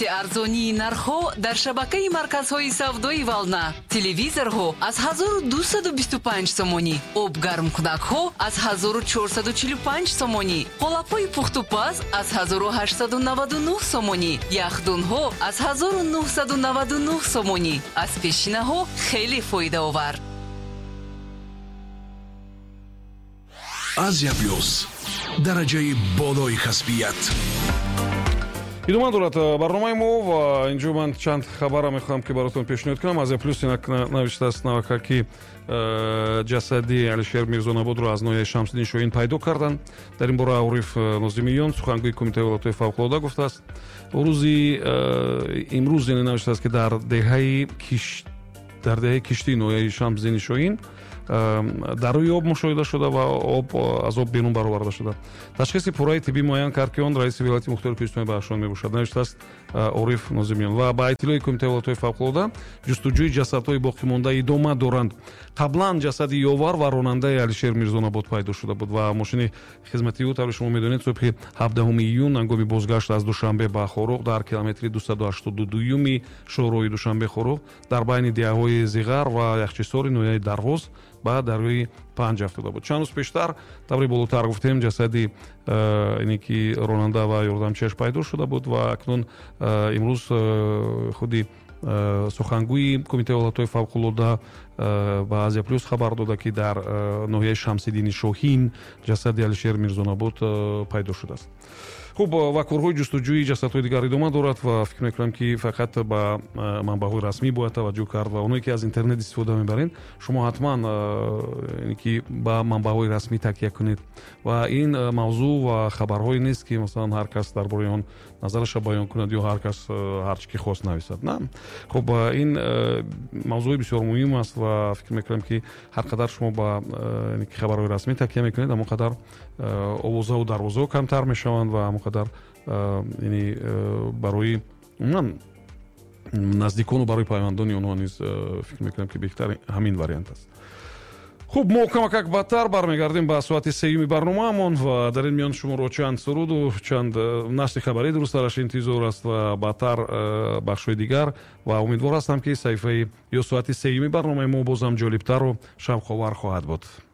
баъси арзонии нархҳо дар шабакаи марказҳои савдои Вална. Телевизорҳо аз 1225 сомонӣ, обгармкунакҳо аз 1445 сомонӣ, қолапҳои пухтупаз аз 1899 сомонӣ, яхдунҳо аз 1999 сомонӣ. аз пешинаҳо хеле фоидаовар. Азия плюс дараҷаи болои касбият. идома дорад барномаи мо ва инҷо ман чанд хабара мехоҳам ки баротон пешниҳод кунам. Азия плюс инак навиштааст навака ки ҷасади Алишер Мирзонободро аз ноҳияи Шамсиддин Шоҳин пайдо карданд. дар ин бора Ориф Нозимиён сухангӯи Кумитаи ҳолатҳои фавқулодда гуфтааст. рӯзи имрӯз яъне навиштааст ки дар деҳаи киштии ноҳияи Шамсиддини Шоҳин дар рӯи об мушоҳида шуда ва об аз об берун бароварда шуда. ташхиси пурраи тиббӣ муайян кард ки он раиси вилояти мухтори Кӯҳистони Бадахшон мебошад, навиштааст Ориф Нозимиён. ва ба иттилои Кумитаи ҳолатҳои фавқулодда ҷустуҷӯи ҷасадҳои боқимонда идома доранд. қаблан ҷасади ёвар ва ронандаи Алишер Мирзонобод пайдо шуда буд ва мошини хизматии ӯ таври шумо медонед субҳи 17 июн ҳангоми бозгашт аз Душанбе ба Хоруғ дар километри 282 шоҳроҳи Душанбе Хоруғ дар байни диҳаҳои Зиғар ва Яхчисори ноҳияи Дарвоз ба дарои панҷ афтода буд. чанд рӯз пештар таври болотар гуфтем ҷасади ине ки ронанда ва ёрдамчиаш пайдо шуда буд ва акнун имрӯз худи сухангӯи Кумитаи ҳолатҳои фавқулодда ба Азия плюс хабар дода ки дар ноҳияи Шамсиддини Шоҳин ҷасади Алишер Мирзонобод пайдо шудааст. хуб, вакурҳои ҷустуҷӯи ҷасадҳои дигар идома дорад ва фикр мекунам ки фақат ба манбаъҳои расмӣ бояд таваҷҷӯҳ кард ва оное ки аз интернет истифода мебаред шумо ҳатман ки ба манбаъҳои расмӣ такя кунед ва ин мавзӯъ ва хабарҳое нест ки масалан ҳар кас дар бораи он назараша баён кунад ё ҳар кас ҳар чӣ ки хост нависад. На, хуб, ин мавзӯи бисёр муҳим аст ва фикр мекунам ки ҳар қадар шумо ба хабарҳои расмӣ такя мекунед ҳамон қадар овозаву дарвозаҳо камтар мешаванд ва ҳамон қадар барои наздикону барои пайвандони онҳо низ фикр мекунам ки беҳтар ҳамин вариант аст. хуб, мо камакак бадтар бармегардем ба соати сеюми барномаамон ва дар ин миён шуморо чанд суруду чанд нашри хабарӣ дурусттараш интизор аст ва баъдтар бахшҳои дигар ва умедвор ҳастам ки саҳифаи ё соати сеюми барномаи мо бозам ҷолибтару шавқовар хоҳад буд.